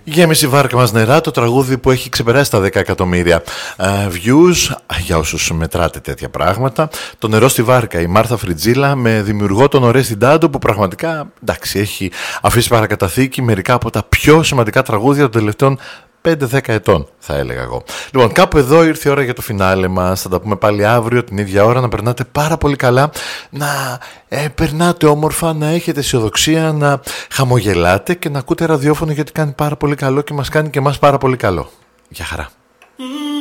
Γέμισε η βάρκα μας νερά, το τραγούδι που έχει ξεπεράσει τα 10 εκατομμύρια views, για όσους μετράτε τέτοια πράγματα. Το νερό στη βάρκα, η Μάρθα Φριτζίλα με δημιουργό τον Ορέστη Ντάντο, που πραγματικά, εντάξει, έχει αφήσει παρακαταθήκη μερικά από τα πιο σημαντικά τραγούδια των τελευταίων 5-10 ετών, θα έλεγα εγώ. Λοιπόν, κάπου εδώ ήρθε η ώρα για το φινάλε μας. Θα τα πούμε πάλι αύριο την ίδια ώρα. Να περνάτε πάρα πολύ καλά, να περνάτε όμορφα, να έχετε αισιοδοξία, να χαμογελάτε και να ακούτε ραδιόφωνο, γιατί κάνει πάρα πολύ καλό και μας κάνει και εμάς πάρα πολύ καλό. Γεια χαρά.